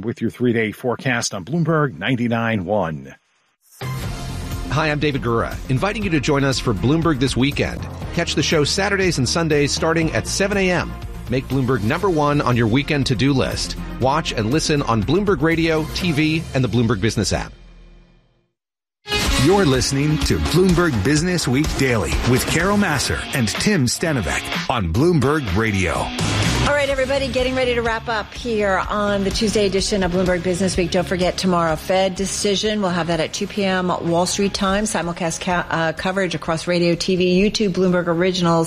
with your 3-day forecast on Bloomberg 99.1. Hi, I'm David Gura, inviting you to join us for Bloomberg This Weekend. Catch the show Saturdays and Sundays starting at 7 a.m. Make Bloomberg #1 on your weekend to-do list. Watch and listen on Bloomberg Radio, TV, and the Bloomberg Business app. You're listening to Bloomberg Business Week Daily with Carol Massar and Tim Stenovec on Bloomberg Radio. All right, everybody, getting ready to wrap up here on the Tuesday edition of Bloomberg Business Week. Don't forget tomorrow, Fed decision. We'll have that at 2 p.m. Wall Street time. Simulcast coverage across radio, TV, YouTube, Bloomberg Originals.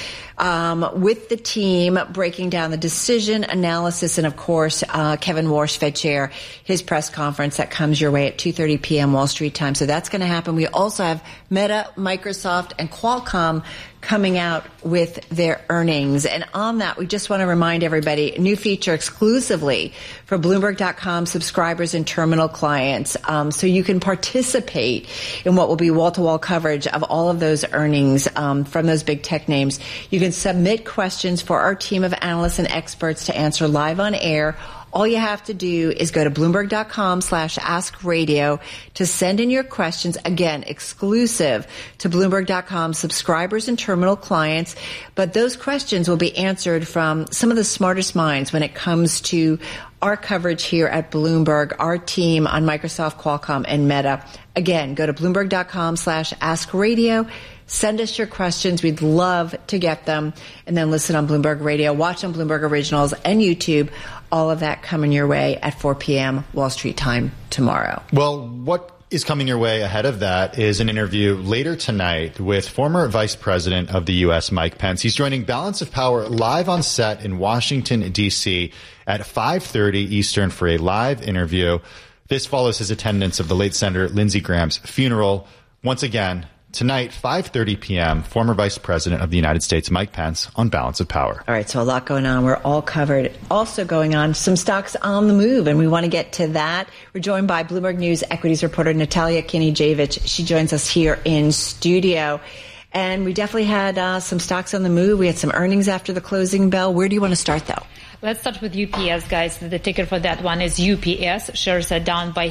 With the team breaking down the decision analysis and, of course, Kevin Warsh, Fed Chair, his press conference that comes your way at 2:30 p.m. Wall Street time. So that's going to happen. We also have Meta, Microsoft, and Qualcomm coming out with their earnings. And on that, we just want to remind everybody, a new feature exclusively for Bloomberg.com subscribers and terminal clients. So you can participate in what will be wall-to-wall coverage of all of those earnings from those big tech names. You can submit questions for our team of analysts and experts to answer live on air. All you have to do is go to Bloomberg.com/AskRadio to send in your questions. Again, exclusive to Bloomberg.com subscribers and terminal clients. But those questions will be answered from some of the smartest minds when it comes to our coverage here at Bloomberg, our team on Microsoft, Qualcomm, and Meta. Again, go to Bloomberg.com/AskRadio. Send us your questions. We'd love to get them. And then listen on Bloomberg Radio, watch on Bloomberg Originals and YouTube. All of that coming your way at 4 p.m. Wall Street time tomorrow. Well, what is coming your way ahead of that is an interview later tonight with former Vice President of the U.S., Mike Pence. He's joining Balance of Power live on set in Washington, D.C. at 5:30 Eastern for a live interview. This follows his attendance of the late Senator Lindsey Graham's funeral. Once again, tonight, 5:30 p.m., former Vice President of the United States, Mike Pence, on Balance of Power. All right, so a lot going on. We're all covered. Also going on, some stocks on the move, and we want to get to that. We're joined by Bloomberg News equities reporter Natalia Kinijavic. She joins us here in studio. And we definitely had some stocks on the move. We had some earnings after the closing bell. Where do you want to start, though? Let's start with UPS, guys. The ticker for that one is UPS. Shares are down by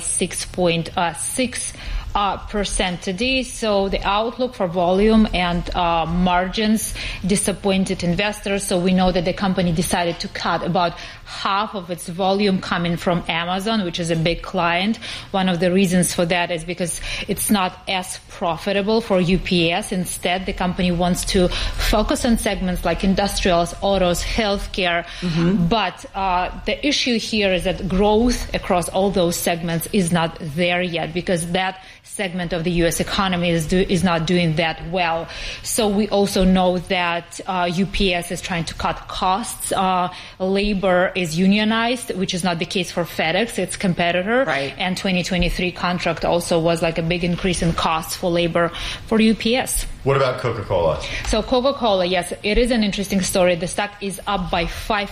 6.6% today. So the outlook for volume and margins disappointed investors. So we know that the company decided to cut about half of its volume coming from Amazon, which is a big client. One of the reasons for that is because it's not as profitable for UPS. Instead, the company wants to focus on segments like industrials, autos, healthcare. Mm-hmm. But the issue here is that growth across all those segments is not there yet because that segment of the U.S. economy is not doing that well. So we also know that UPS is trying to cut costs. Labor is unionized, which is not the case for FedEx, its competitor. Right. And 2023 contract also was like a big increase in costs for labor for UPS. What about Coca-Cola? So Coca-Cola, yes, it is an interesting story. The stock is up by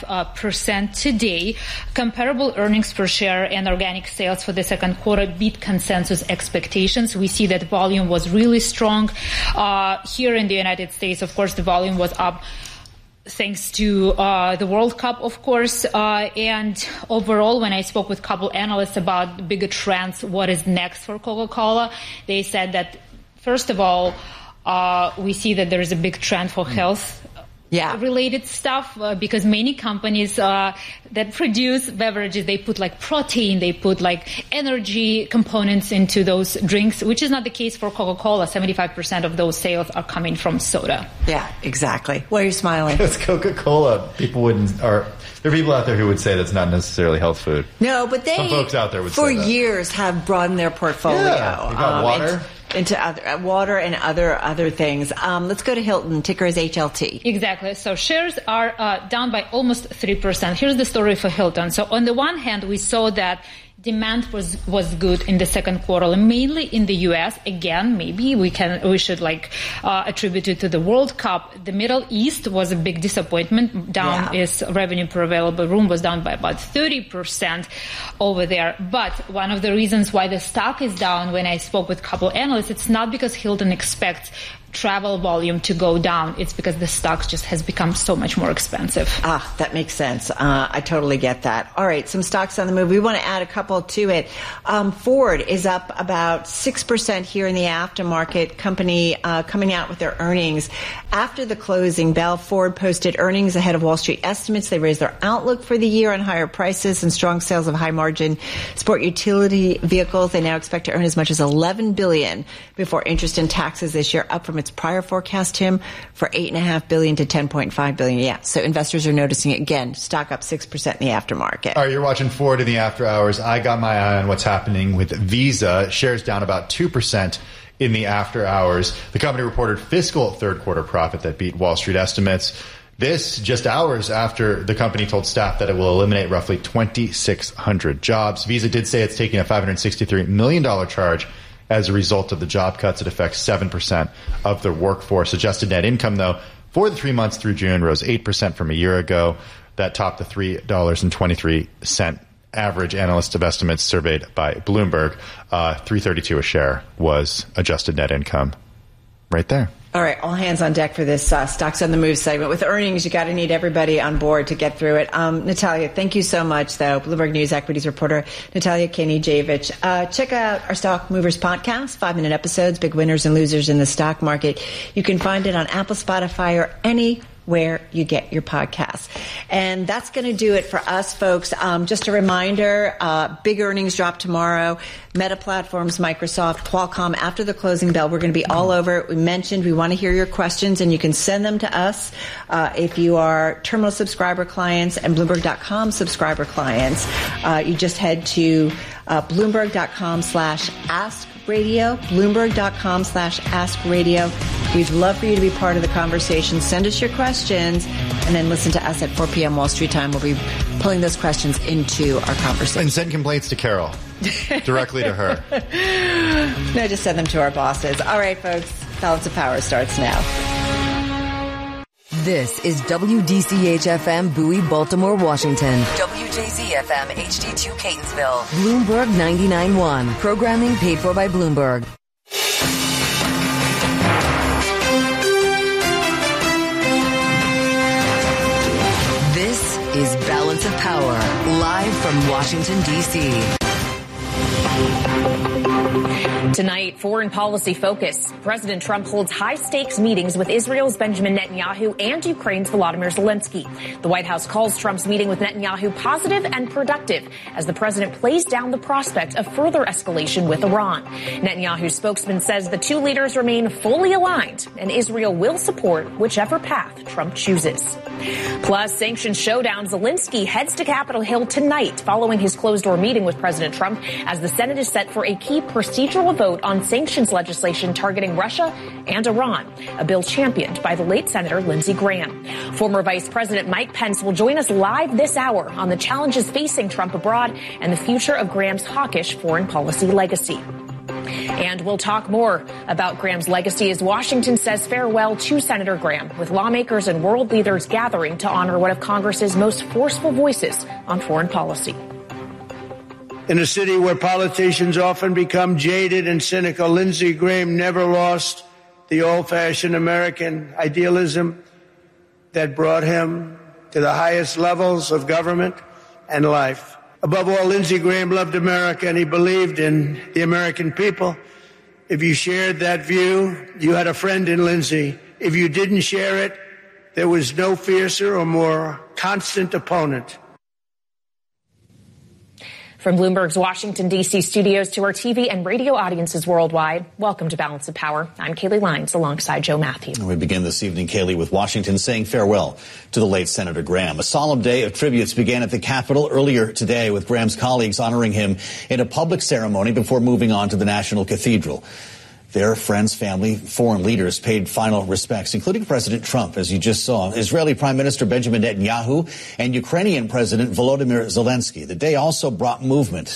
5% today. Comparable earnings per share and organic sales for the second quarter beat consensus expectations. We see that volume was really strong. Here in the United States, of course, the volume was up thanks to the World Cup, of course. And overall, when I spoke with a couple analysts about the bigger trends, what is next for Coca-Cola, they said that, first of all, we see that there is a big trend for health related stuff because many companies that produce beverages, they put like protein, they put like energy components into those drinks, which is not the case for Coca-Cola. 75% of those sales are coming from soda. Yeah, exactly. Why are you smiling? It's Coca-Cola. There are people out there who would say that's not necessarily health food. No, but some folks out there would for say that. years have broadened their portfolio. Yeah, you got water. Into other water and other things. Let's go to Hilton. Ticker is HLT. Exactly. So shares are down by almost 3%. Here's the story for Hilton. So on the one hand, we saw that demand was good in the second quarter, mainly in the U.S. Again, maybe we should attribute it to the World Cup. The Middle East was a big disappointment. Its revenue per available room was down by about 30% over there. But one of the reasons why the stock is down, when I spoke with a couple analysts, it's not because Hilton expects travel volume to go down. It's because the stock just has become so much more expensive. That makes sense. I totally get that. All right, some stocks on the move. We want to add a couple to it. Ford is up about 6% here in the aftermarket. Company coming out with their earnings. After the closing bell, Ford posted earnings ahead of Wall Street estimates. They raised their outlook for the year on higher prices and strong sales of high-margin sport utility vehicles. They now expect to earn as much as $11 billion before interest and taxes this year, up from its prior forecast, Tim, for $8.5 billion to $10.5 billion. Yeah, so investors are noticing it again. Stock up 6% in the aftermarket. All right, you're watching Ford in the after hours. I got my eye on what's happening with Visa. Shares down about 2% in the after hours. The company reported fiscal third quarter profit that beat Wall Street estimates. This just hours after the company told staff that it will eliminate roughly 2,600 jobs. Visa did say it's taking a $563 million charge as a result of the job cuts. It affects 7% of the workforce. Adjusted net income, though, for the 3 months through June rose 8% from a year ago. That topped the $3.23 average analyst of estimates surveyed by Bloomberg. $3.32 a share was adjusted net income right there. All right, all hands on deck for this Stocks on the Move segment. With earnings, you got to need everybody on board to get through it. Natalia, thank you so much, though. Bloomberg News equities reporter Natalia Kenijevic. Check out our Stock Movers podcast, 5-minute episodes, big winners and losers in the stock market. You can find it on Apple, Spotify, or anywhere you get your podcasts. And that's going to do it for us, folks. Just a reminder, big earnings drop tomorrow. Meta Platforms, Microsoft, Qualcomm. After the closing bell, we're going to be all over it. We mentioned we want to hear your questions, and you can send them to us if you are Terminal subscriber clients and Bloomberg.com subscriber clients. You just head to Bloomberg.com/AskRadio, Bloomberg.com/AskRadio. We'd love for you to be part of the conversation. Send us your questions, and then listen to us at 4 p.m. Wall Street time. We'll be pulling those questions into our conversation. And send complaints to Carol. Directly to her. No, just send them to our bosses. All right, folks. Balance of Power starts now. This is WDCH-FM Bowie, Baltimore, Washington. WJZ-FM HD2 Catonsville. Bloomberg 99.1. Programming paid for by Bloomberg. This is Balance of Power, live from Washington, D.C. Tonight, foreign policy focus. President Trump holds high-stakes meetings with Israel's Benjamin Netanyahu and Ukraine's Volodymyr Zelensky. The White House calls Trump's meeting with Netanyahu positive and productive as the president plays down the prospect of further escalation with Iran. Netanyahu's spokesman says the two leaders remain fully aligned and Israel will support whichever path Trump chooses. Plus, sanctions showdown. Zelensky heads to Capitol Hill tonight following his closed-door meeting with President Trump as the Senate is set for a key procedural vote on sanctions legislation targeting Russia and Iran, a bill championed by the late Senator Lindsey Graham. Former Vice President Mike Pence will join us live this hour on the challenges facing Trump abroad and the future of Graham's hawkish foreign policy legacy. And we'll talk more about Graham's legacy as Washington says farewell to Senator Graham, with lawmakers and world leaders gathering to honor one of Congress's most forceful voices on foreign policy. In a city where politicians often become jaded and cynical, Lindsey Graham never lost the old-fashioned American idealism that brought him to the highest levels of government and life. Above all, Lindsey Graham loved America, and he believed in the American people. If you shared that view, you had a friend in Lindsey. If you didn't share it, there was no fiercer or more constant opponent. From Bloomberg's Washington, D.C. studios to our TV and radio audiences worldwide, welcome to Balance of Power. I'm Kayleigh Lyons alongside Joe Matthew. We begin this evening, Kayleigh, with Washington saying farewell to the late Senator Graham. A solemn day of tributes began at the Capitol earlier today with Graham's colleagues honoring him in a public ceremony before moving on to the National Cathedral. Their friends, family, foreign leaders paid final respects, including President Trump, as you just saw, Israeli Prime Minister Benjamin Netanyahu, and Ukrainian President Volodymyr Zelensky. The day also brought movement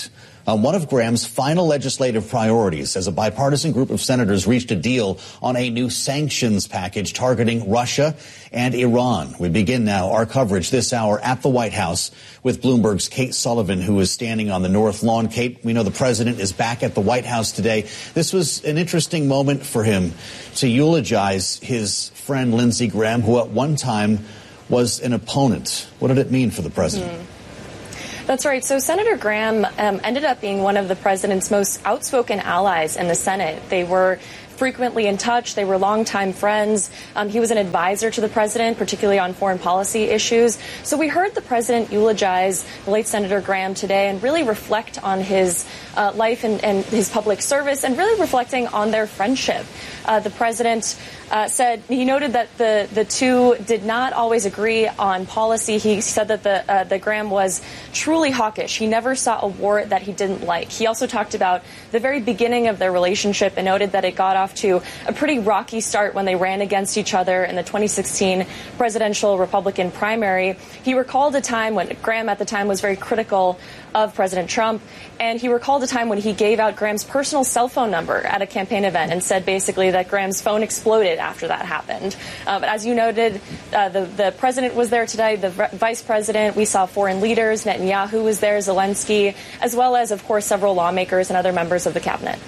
on one of Graham's final legislative priorities as a bipartisan group of senators reached a deal on a new sanctions package targeting Russia and Iran. We begin now our coverage this hour at the White House with Bloomberg's Kate Sullivan, who is standing on the North Lawn. Kate, we know the president is back at the White House today. This was an interesting moment for him to eulogize his friend Lindsey Graham, who at one time was an opponent. What did it mean for the president? That's right. So Senator Graham ended up being one of the president's most outspoken allies in the Senate. They were frequently in touch. They were longtime friends. He was an advisor to the president, particularly on foreign policy issues. So we heard the president eulogize the late Senator Graham today and really reflect on his life and his public service and really reflecting on their friendship. The president said he noted that the two did not always agree on policy. He said that the Graham was truly hawkish. He never saw a war that he didn't like. He also talked about the very beginning of their relationship and noted that it got off to a pretty rocky start when they ran against each other in the 2016 presidential Republican primary. He recalled a time when Graham at the time was very critical of President Trump, and he recalled a time when he gave out Graham's personal cell phone number at a campaign event and said basically that Graham's phone exploded after that happened. But as you noted, the president was there today, the vice president. We saw foreign leaders. Netanyahu was there, Zelensky, as well as, of course, several lawmakers and other members of the cabinet.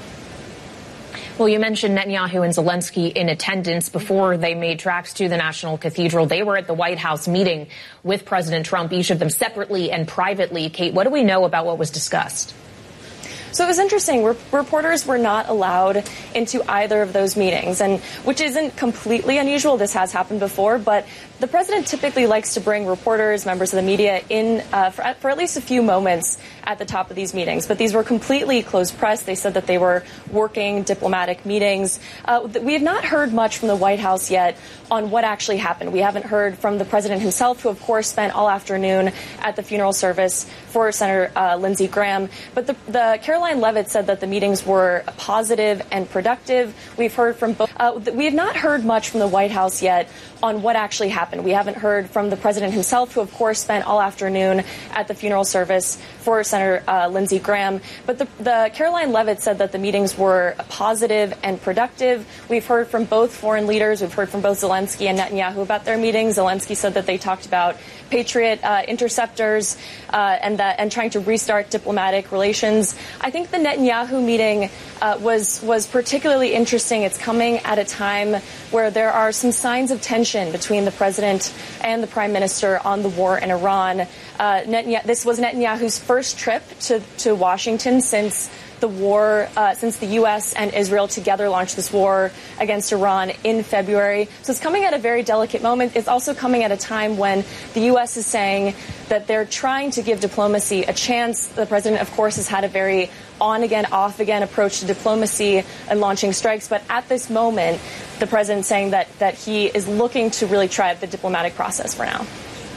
Well, you mentioned Netanyahu and Zelensky in attendance before they made tracks to the National Cathedral. They were at the White House meeting with President Trump, each of them separately and privately. Kate, what do we know about what was discussed? So it was interesting. Reporters were not allowed into either of those meetings, and which isn't completely unusual. This has happened before, but the president typically likes to bring reporters, members of the media in for at least a few moments at the top of these meetings. But these were completely closed press. They said that they were working diplomatic meetings. We have not heard much from the White House yet on what actually happened. We haven't heard from the president himself, who, of course, spent all afternoon at the funeral service for Senator Lindsey Graham. But the Caroline Leavitt said that the meetings were positive and productive. We've heard from both. We have not heard much from the White House yet on what actually happened. We haven't heard from the president himself, who, of course, spent all afternoon at the funeral service for Senator Lindsey Graham. But the Caroline Leavitt said that the meetings were positive and productive. We've heard from both foreign leaders. We've heard from both Zelensky and Netanyahu about their meetings. Zelensky said that they talked about Patriot interceptors and trying to restart diplomatic relations. I think the Netanyahu meeting was particularly interesting. It's coming at a time where there are some signs of tension between the president and the prime minister on the war in Iran. This was Netanyahu's first trip to Washington since the war, since the U.S. and Israel together launched this war against Iran in February. So it's coming at a very delicate moment. It's also coming at a time when the U.S. is saying that they're trying to give diplomacy a chance. The president, of course, has had a very on-again, off-again approach to diplomacy and launching strikes. But at this moment, the president's saying that he is looking to really try the diplomatic process for now.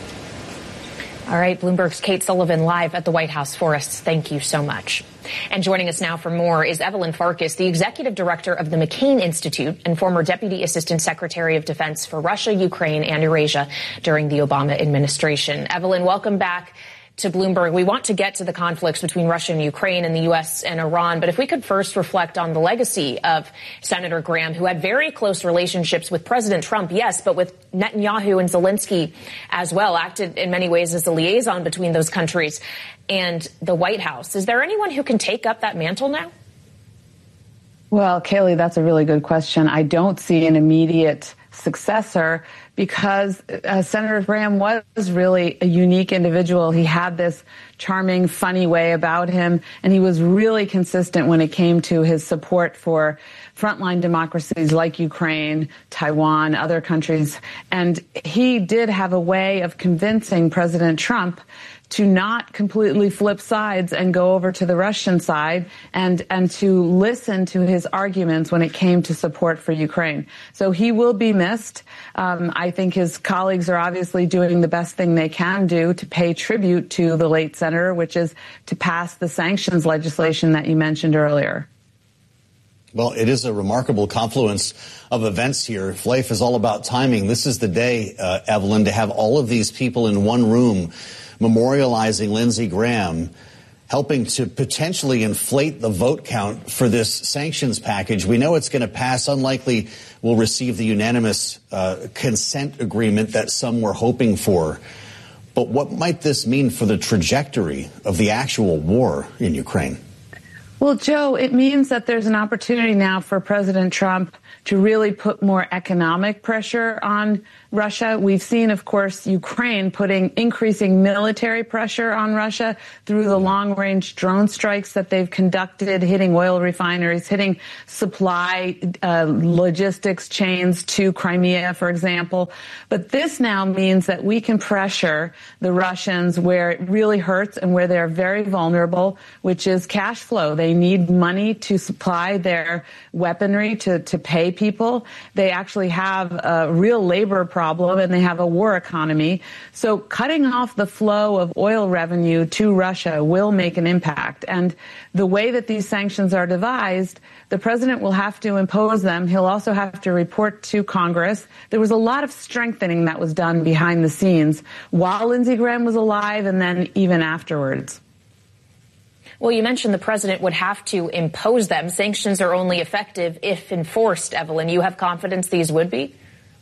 All right, Bloomberg's Kate Sullivan live at the White House for us. Thank you so much. And joining us now for more is Evelyn Farkas, the executive director of the McCain Institute and former deputy assistant secretary of defense for Russia, Ukraine, and Eurasia during the Obama administration. Evelyn, welcome back to Bloomberg. We want to get to the conflicts between Russia and Ukraine and the U.S. and Iran, but if we could first reflect on the legacy of Senator Graham, who had very close relationships with President Trump, yes, but with Netanyahu and Zelensky as well, acted in many ways as a liaison between those countries and the White House. Is there anyone who can take up that mantle now? Well, Kayleigh, that's a really good question. I don't see an immediate successor because Senator Graham was really a unique individual. He had this charming, funny way about him, and he was really consistent when it came to his support for frontline democracies like Ukraine, Taiwan, other countries. And he did have a way of convincing President Trump to not completely flip sides and go over to the Russian side and to listen to his arguments when it came to support for Ukraine. So he will be missed. I think his colleagues are obviously doing the best thing they can do to pay tribute to the late senator, which is to pass the sanctions legislation that you mentioned earlier. Well, it is a remarkable confluence of events here. If life is all about timing, this is the day, Evelyn, to have all of these people in one room memorializing Lindsey Graham helping to potentially inflate the vote count for this sanctions package. We know it's going to pass. Unlikely we'll receive the unanimous consent agreement that some were hoping for. But what might this mean for the trajectory of the actual war in Ukraine? Well, Joe, it means that there's an opportunity now for President Trump to really put more economic pressure on Russia. We've seen, of course, Ukraine putting increasing military pressure on Russia through the long-range drone strikes that they've conducted, hitting oil refineries, hitting supply logistics chains to Crimea, for example. But this now means that we can pressure the Russians where it really hurts and where they're very vulnerable, which is cash flow. They need money to supply their weaponry, to pay people. They actually have a real labor problem, and they have a war economy. So cutting off the flow of oil revenue to Russia will make an impact. And the way that these sanctions are devised, the president will have to impose them. He'll also have to report to Congress. There was a lot of strengthening that was done behind the scenes while Lindsey Graham was alive and then even afterwards. Well, you mentioned the president would have to impose them. Sanctions are only effective if enforced, Evelyn. You have confidence these would be?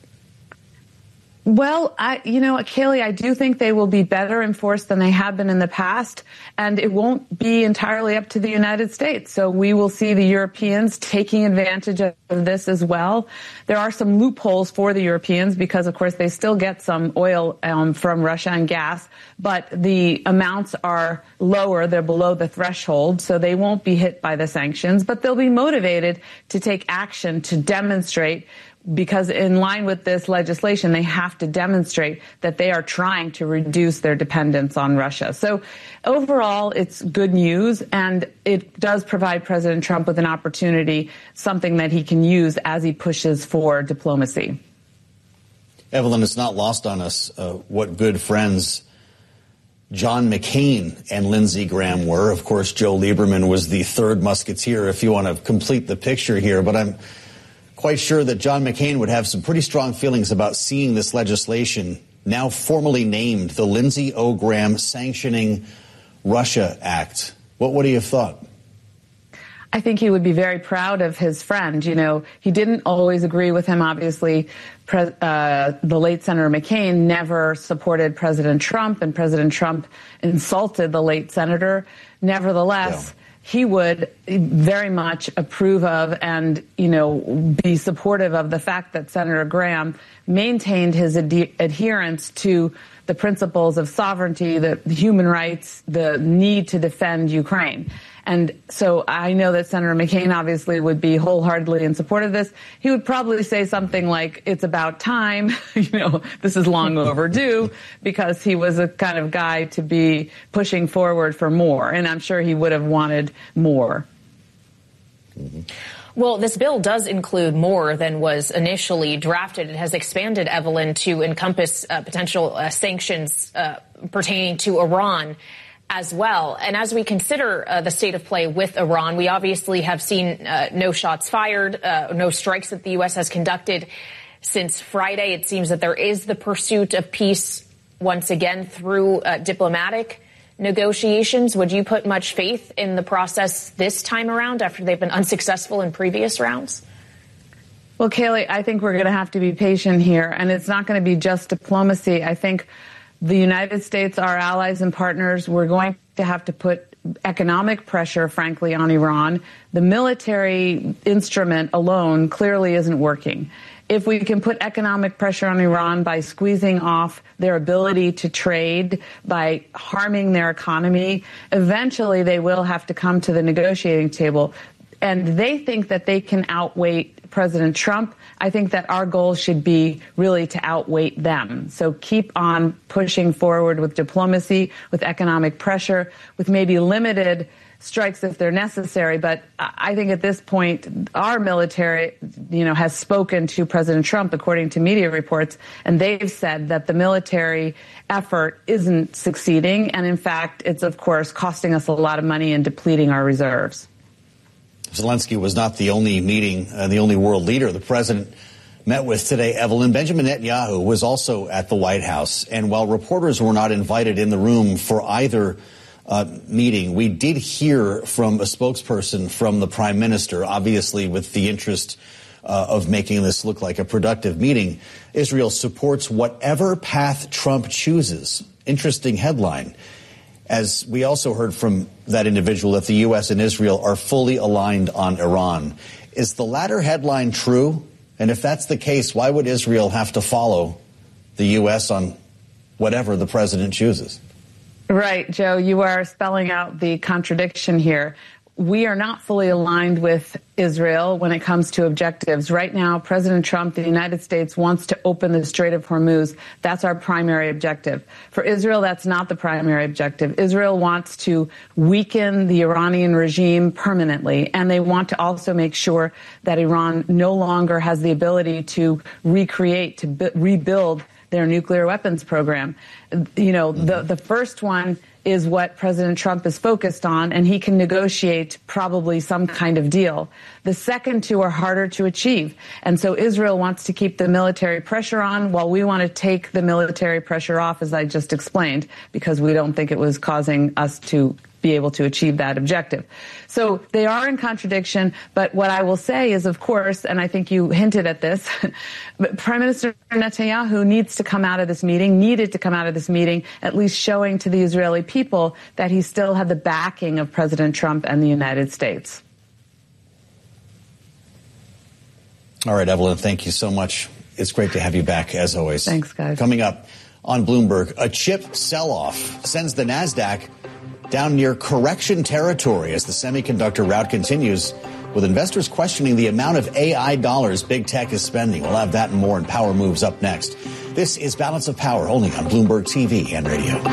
Well, Kayleigh, I do think they will be better enforced than they have been in the past, and it won't be entirely up to the United States. So we will see the Europeans taking advantage of this as well. There are some loopholes for the Europeans because, of course, they still get some oil from Russia and gas, but the amounts are lower. They're below the threshold, so they won't be hit by the sanctions, but they'll be motivated to take action to demonstrate, because in line with this legislation, they have to demonstrate that they are trying to reduce their dependence on Russia. So overall, it's good news, and it does provide President Trump with an opportunity, something that he can use as he pushes for diplomacy. Evelyn, it's not lost on us what good friends John McCain and Lindsey Graham were. Of course, Joe Lieberman was the third musketeer, if you want to complete the picture here, but I'm quite sure that John McCain would have some pretty strong feelings about seeing this legislation now formally named the Lindsey O. Graham Sanctioning Russia Act. What do you have thought? I think he would be very proud of his friend. You know, he didn't always agree with him, obviously. The late Senator McCain never supported President Trump, and President Trump insulted the late senator. Nevertheless, he would very much approve of and, be supportive of the fact that Senator Graham maintained his adherence to the principles of sovereignty, the human rights, the need to defend Ukraine. And so I know that Senator McCain obviously would be wholeheartedly in support of this. He would probably say something like, it's about time, this is long overdue, because he was a kind of guy to be pushing forward for more. And I'm sure he would have wanted more. Mm-hmm. Well, this bill does include more than was initially drafted. It has expanded, Evelyn, to encompass potential sanctions pertaining to Iran as well. And as we consider the state of play with Iran, we obviously have seen no shots fired, no strikes that the U.S. has conducted since Friday. It seems that there is the pursuit of peace once again through diplomatic negotiations. Would you put much faith in the process this time around after they've been unsuccessful in previous rounds? Well, Kayleigh, I think we're going to have to be patient here, and it's not going to be just diplomacy. I think the United States, our allies and partners, we're going to have to put economic pressure, frankly, on Iran. The military instrument alone clearly isn't working. If we can put economic pressure on Iran by squeezing off their ability to trade, by harming their economy, eventually they will have to come to the negotiating table. And they think that they can outweigh President Trump. I think that our goal should be really to outweigh them. So keep on pushing forward with diplomacy, with economic pressure, with maybe limited strikes if they're necessary. But I think at this point, our military, has spoken to President Trump, according to media reports, and they've said that the military effort isn't succeeding. And in fact, it's, of course, costing us a lot of money and depleting our reserves. Zelensky was not the only meeting, the only world leader the president met with today, Evelyn. Benjamin Netanyahu was also at the White House. And while reporters were not invited in the room for either meeting, we did hear from a spokesperson from the prime minister, obviously with the interest of making this look like a productive meeting. Israel supports whatever path Trump chooses. Interesting headline. As we also heard from that individual that the U.S. and Israel are fully aligned on Iran. Is the latter headline true? And if that's the case, why would Israel have to follow the U.S. on whatever the president chooses? Right, Joe, you are spelling out the contradiction here. We are not fully aligned with Israel when it comes to objectives. Right now, President Trump, the United States, wants to open the Strait of Hormuz. That's our primary objective. For Israel, that's not the primary objective. Israel wants to weaken the Iranian regime permanently, and they want to also make sure that Iran no longer has the ability to recreate, to rebuild their nuclear weapons program. You know, the first one is what President Trump is focused on, and he can negotiate probably some kind of deal. The second two are harder to achieve. And so Israel wants to keep the military pressure on while we want to take the military pressure off, as I just explained, because we don't think it was causing us to be able to achieve that objective. So they are in contradiction, but what I will say is, of course, and I think you hinted at this, Prime Minister Netanyahu needed to come out of this meeting, at least showing to the Israeli people that he still had the backing of President Trump and the United States. All right, Evelyn, thank you so much. It's great to have you back, as always. Thanks, guys. Coming up on Bloomberg, a chip sell-off sends the NASDAQ down near correction territory as the semiconductor rout continues, with investors questioning the amount of AI dollars big tech is spending. We'll have that and more in Power Moves up next. This is Balance of Power, only on Bloomberg TV and radio.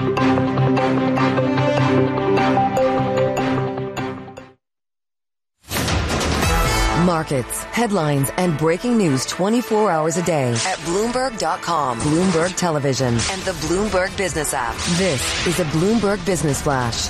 Markets, headlines, and breaking news 24 hours a day at Bloomberg.com, Bloomberg Television, and the Bloomberg Business app. This is a Bloomberg Business Flash.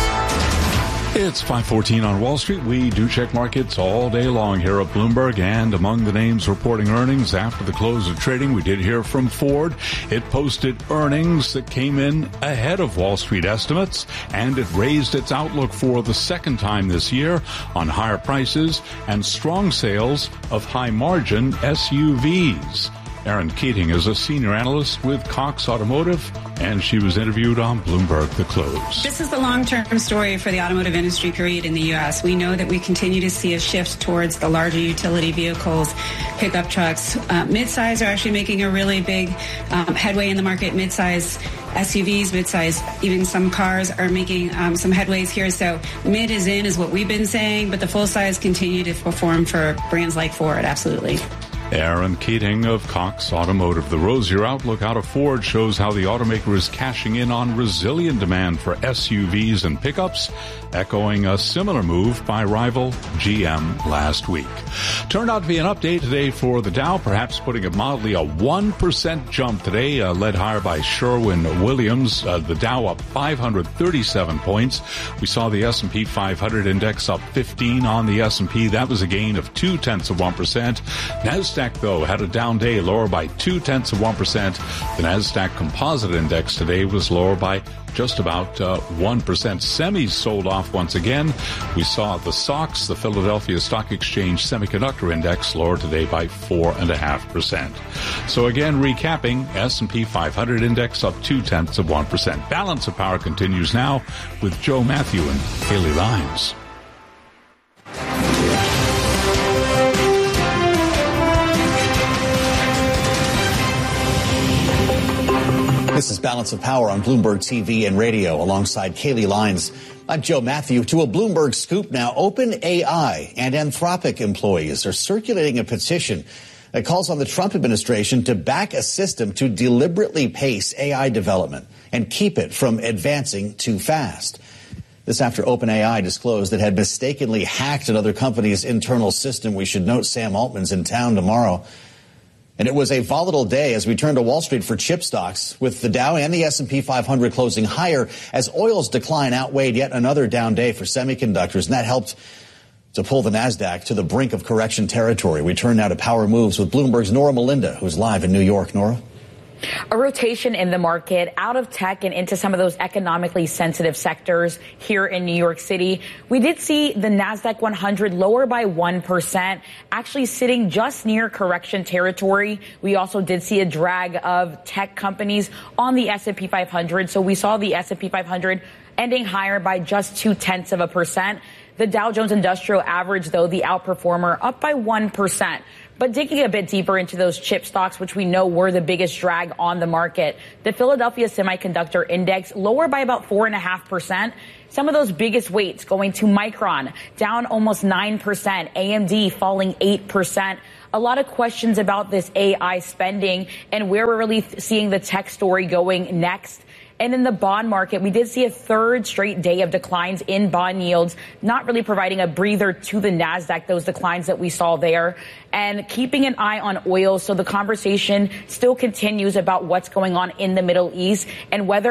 It's 5:14 on Wall Street. We do check markets all day long here at Bloomberg, and among the names reporting earnings after the close of trading, we did hear from Ford. It posted earnings that came in ahead of Wall Street estimates, and it raised its outlook for the second time this year on higher prices and strong sales of high-margin SUVs. Erin Keating is a senior analyst with Cox Automotive, and she was interviewed on Bloomberg The Close. This is the long-term story for the automotive industry, period, in the U.S. We know that we continue to see a shift towards the larger utility vehicles, pickup trucks. Midsize are actually making a really big headway in the market. Midsize SUVs, midsize, even some cars are making some headways here. So mid is in, is what we've been saying, but the full size continue to perform for brands like Ford, absolutely. Erin Keating of Cox Automotive. The rosier outlook out of Ford shows how the automaker is cashing in on resilient demand for SUVs and pickups, echoing a similar move by rival GM last week. Turned out to be an update today for the Dow, perhaps putting it mildly, a 1% jump today, led higher by Sherwin-Williams. The Dow up 537 points. We saw the S&P 500 index up 15 on the S&P. That was a gain of 0.2%. NASDAQ, though, had a down day, lower by 0.2%. The NASDAQ Composite Index today was lower by just about 1%. Semis sold off once again. We saw the SOX, the Philadelphia Stock Exchange Semiconductor Index, lower today by 4.5%. So again, recapping, S&P 500 Index up 0.2%. Balance of Power continues now with Joe Matthew and Haley Lyons. This is Balance of Power on Bloomberg TV and radio alongside Kaylee Lyons. I'm Joe Matthew. To a Bloomberg scoop now, OpenAI and Anthropic employees are circulating a petition that calls on the Trump administration to back a system to deliberately pace AI development and keep it from advancing too fast. This after OpenAI disclosed it had mistakenly hacked another company's internal system. We should note Sam Altman's in town tomorrow. And it was a volatile day as we turn to Wall Street for chip stocks, with the Dow and the S&P 500 closing higher as oil's decline outweighed yet another down day for semiconductors. And that helped to pull the NASDAQ to the brink of correction territory. We turn now to Power Moves with Bloomberg's Nora Melinda, who's live in New York. Nora? A rotation in the market out of tech and into some of those economically sensitive sectors here in New York City. We did see the NASDAQ 100 lower by 1%, actually sitting just near correction territory. We also did see a drag of tech companies on the S&P 500. So we saw the S&P 500 ending higher by just 0.2%. The Dow Jones Industrial Average, though, the outperformer, up by 1%. But digging a bit deeper into those chip stocks, which we know were the biggest drag on the market, the Philadelphia Semiconductor Index lower by about 4.5%. Some of those biggest weights going to Micron, down almost 9%, AMD falling 8%. A lot of questions about this AI spending and where we're really seeing the tech story going next. And in the bond market, we did see a third straight day of declines in bond yields, not really providing a breather to the NASDAQ, those declines that we saw there, and keeping an eye on oil. So the conversation still continues about what's going on in the Middle East and whether